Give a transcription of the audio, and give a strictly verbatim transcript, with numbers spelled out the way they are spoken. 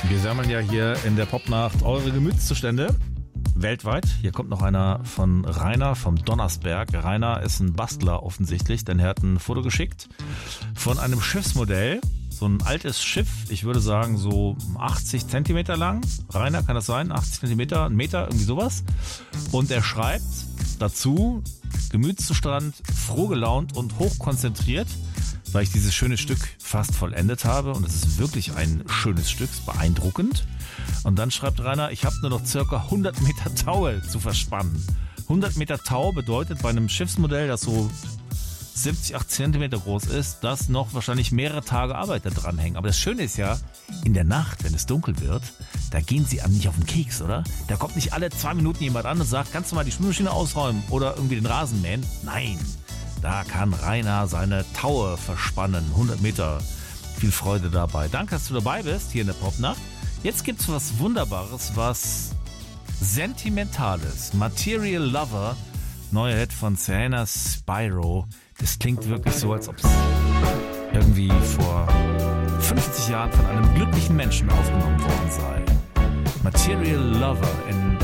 Wir sammeln ja hier in der Popnacht eure Gemütszustände weltweit. Hier kommt noch einer von Rainer vom Donnersberg. Rainer ist ein Bastler offensichtlich, denn er hat ein Foto geschickt von einem Schiffsmodell. So ein altes Schiff, ich würde sagen so achtzig Zentimeter lang. Rainer, kann das sein? achtzig Zentimeter, ein Meter, irgendwie sowas. Und er schreibt dazu, Gemütszustand, froh gelaunt und hochkonzentriert, weil ich dieses schöne Stück fast vollendet habe. Und es ist wirklich ein schönes Stück, ist beeindruckend. Und dann schreibt Rainer, ich habe nur noch circa hundert Meter Taue zu verspannen. hundert Meter Tau bedeutet bei einem Schiffsmodell, das so siebzig, achtzig Zentimeter groß ist, dass noch wahrscheinlich mehrere Tage Arbeit da dran hängen. Aber das Schöne ist ja, in der Nacht, wenn es dunkel wird, da gehen sie einem nicht auf den Keks, oder? Da kommt nicht alle zwei Minuten jemand an und sagt, kannst du mal die Spülmaschine ausräumen oder irgendwie den Rasen mähen? Nein, da kann Rainer seine Taue verspannen. hundert Meter. Viel Freude dabei. Danke, dass du dabei bist hier in der Popnacht. Jetzt gibt's was Wunderbares, was Sentimentales. Material Lover, neuer Hit von Serena Spyro. Das klingt wirklich so, als ob es irgendwie vor fünfzig Jahren von einem glücklichen Menschen aufgenommen worden sei. Material Lover in